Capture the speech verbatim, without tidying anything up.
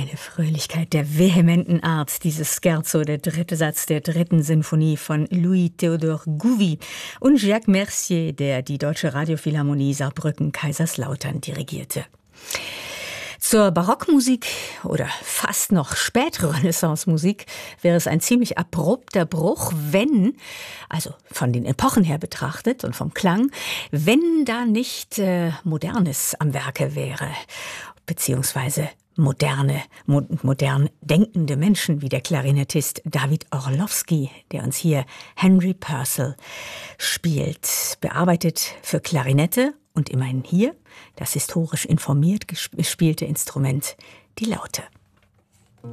Eine Fröhlichkeit der vehementen Art, dieses Scherzo, der dritte Satz der dritten Sinfonie von Louis-Théodore Gouvi und Jacques Mercier, der die Deutsche Radiophilharmonie Saarbrücken-Kaiserslautern dirigierte. Zur Barockmusik oder fast noch spätere Renaissance-Musik wäre es ein ziemlich abrupter Bruch, wenn, also von den Epochen her betrachtet und vom Klang, wenn da nicht äh, Modernes am Werke wäre, beziehungsweise moderne, mo- modern denkende Menschen wie der Klarinettist David Orlowski, der uns hier Henry Purcell spielt, bearbeitet für Klarinette und immerhin hier das historisch informiert gespielte Instrument, die Laute.